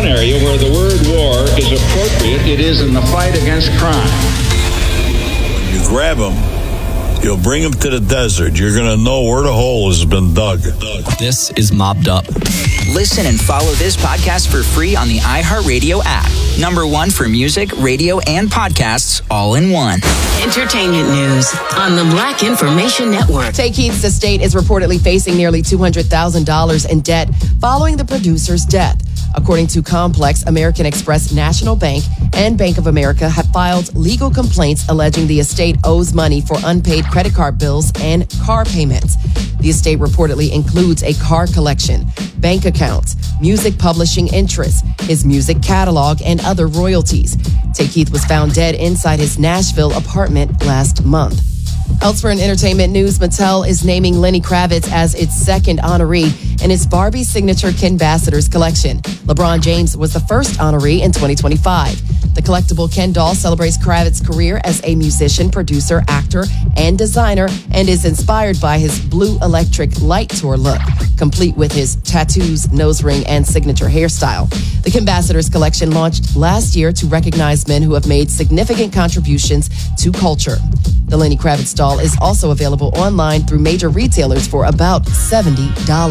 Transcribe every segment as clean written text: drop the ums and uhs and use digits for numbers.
one area where the word war is appropriate, it is in the fight against crime. You grab them, you'll bring them to the desert. You're going to know where the hole has been dug. This is Mobbed Up. Listen and follow this podcast for free on the iHeartRadio app. Number one for music, radio, and podcasts all in one. Entertainment news on the Black Information Network. Tay Keith's estate is reportedly facing nearly $200,000 in debt following the producer's death. According to Complex, American Express National Bank and Bank of America have filed legal complaints alleging the estate owes money for unpaid credit card bills and car payments. The estate reportedly includes a car collection, bank accounts, music publishing interests, his music catalog, and other royalties. Tay Keith was found dead inside his Nashville apartment last month. Elsewhere in entertainment news, Mattel is naming Lenny Kravitz as its second honoree in its Barbie signature Kenbassadors collection. LeBron James was the first honoree in 2025. The collectible Ken doll celebrates Kravitz's career as a musician, producer, actor, and designer, and is inspired by his Blue Electric Light Tour look, complete with his tattoos, nose ring, and signature hairstyle. The Kenbassadors collection launched last year to recognize men who have made significant contributions to culture. The Lenny Kravitz doll is also available online through major retailers for about $70.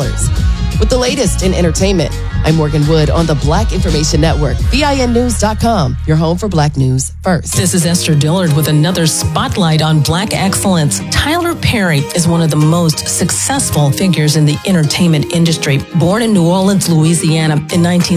With the latest in entertainment, I'm Morgan Wood on the Black Information Network, BINnews.com, your home for Black news first. This is Esther Dillard with another spotlight on Black excellence. Tyler Perry is one of the most successful figures in the entertainment industry. Born in New Orleans, Louisiana in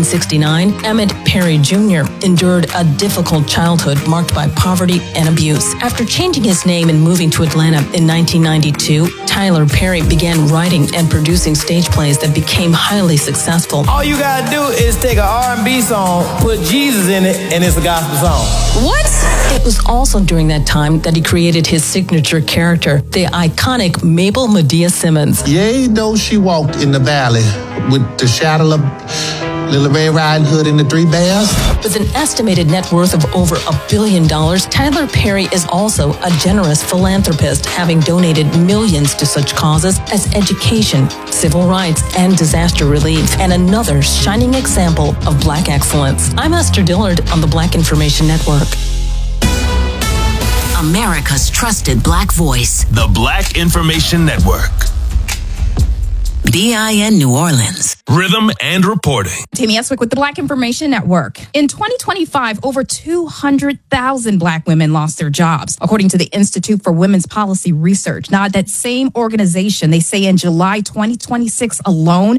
1969, Emmett Perry Jr. endured a difficult childhood marked by poverty and abuse. After changing his name and moving to Atlanta in 1992, Tyler Perry began writing and producing stage plays that became highly successful. All you gotta do is take an R&B song, put Jesus in it, and it's a gospel song. What? It was also during that time that he created his signature character, the iconic Mabel Medea Simmons. Yea, though she walked in the valley with the shadow of Little Red Riding Hood and the Three Bears. With an estimated net worth of over $1 billion, Tyler Perry is also a generous philanthropist, having donated millions to such causes as education, civil rights, and disaster relief, and another shining example of Black excellence. I'm Esther Dillard on the Black Information Network. America's trusted Black voice. The Black Information Network. BIN New Orleans. Rhythm and reporting. Tammy Eswick with the Black Information Network. In 2025, over 200,000 Black women lost their jobs, according to the Institute for Women's Policy Research. Now, that same organization, they say in July 2026 alone,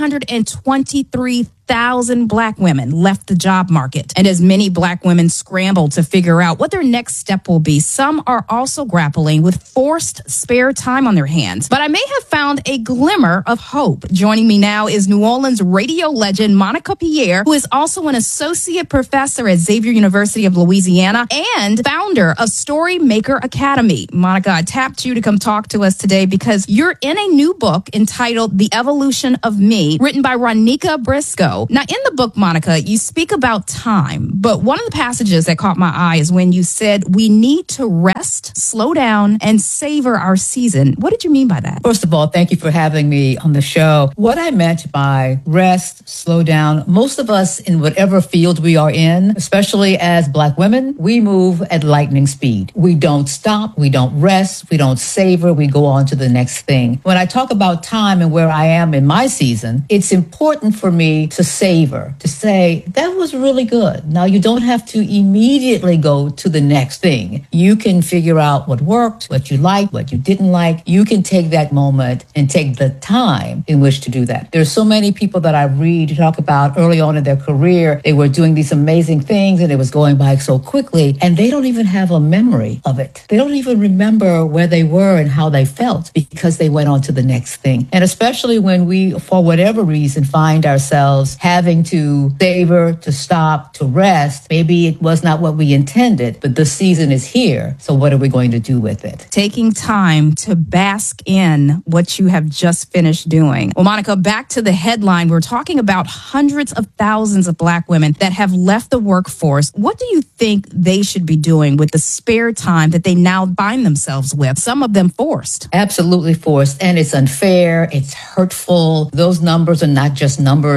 123,000 Black women left the job market. And as many Black women scramble to figure out what their next step will be, some are also grappling with forced spare time on their hands. But I may have found a glimmer of hope. Joining me now is New Orleans radio legend Monica Pierre, who is also an associate professor at Xavier University of Louisiana and founder of Storymaker Academy. Monica, I tapped you to come talk to us today because you're in a new book entitled The Evolution of Me, written by Ronika Briscoe. Now, in the book, Monica, you speak about time, but one of the passages that caught my eye is when you said we need to rest, slow down, and savor our season. What did you mean by that? First of all, thank you for having me on the show. What I meant by rest, slow down, most of us in whatever field we are in, especially as Black women, we move at lightning speed. We don't stop, we don't rest, we don't savor, we go on to the next thing. When I talk about time and where I am in my season, it's important for me to savor, to say, that was really good. Now, you don't have to immediately go to the next thing. You can figure out what worked, what you liked, what you didn't like. You can take that moment and take the time in which to do that. There's so many people that I read talk about early on in their career, they were doing these amazing things and it was going by so quickly, and they don't even have a memory of it. They don't even remember where they were and how they felt because they went on to the next thing. And especially when we, for whatever reason, find ourselves having to savor, to stop, to rest, maybe it was not what we intended, but the season is here. So what are we going to do with it? Taking time to bask in what you have just finished doing. Well, Monica, back to the headline. We're talking about hundreds of thousands of Black women that have left the workforce. What do you think they should be doing with the spare time that they now find themselves with? Some of them forced. Absolutely forced. And it's unfair. It's hurtful. Those numbers are not just numbers on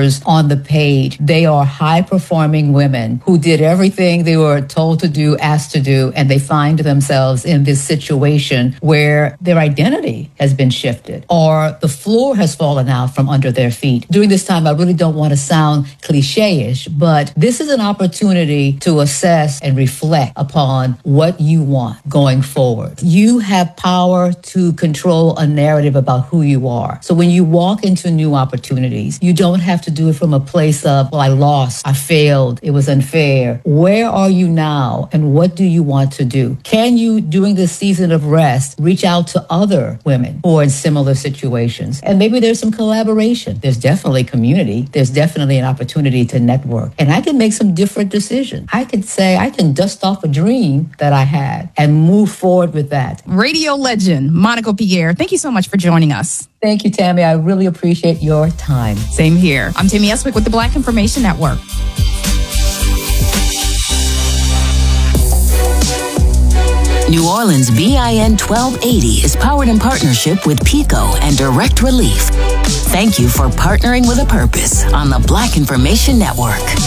on the page, they are high-performing women who did everything they were told to do, asked to do, and they find themselves in this situation where their identity has been shifted or the floor has fallen out from under their feet. During this time, I really don't want to sound cliche-ish, but this is an opportunity to assess and reflect upon what you want going forward. You have power to control a narrative about who you are. So when you walk into new opportunities, you don't have to do it from a place of, well, I lost, I failed, it was unfair. Where are you now and what do you want to do? Can you, during this season of rest, reach out to other women who are in similar situations? And maybe there's some collaboration. There's definitely community. There's definitely an opportunity to network. And I can make some different decisions. I could say I can dust off a dream that I had and move forward with that. Radio legend, Monica Pierre, thank you so much for joining us. Thank you, Tammy. I really appreciate your time. Same here. I'm Tammy Eswick with the Black Information Network. New Orleans BIN 1280 is powered in partnership with PECO and Direct Relief. Thank you for partnering with a purpose on the Black Information Network.